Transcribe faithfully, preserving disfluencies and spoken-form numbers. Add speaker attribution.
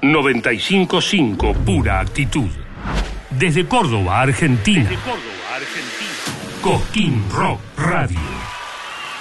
Speaker 1: noventa y cinco punto cinco, pura actitud. Desde Córdoba, Argentina. Desde Córdoba, Argentina. Cosquín Rock Radio.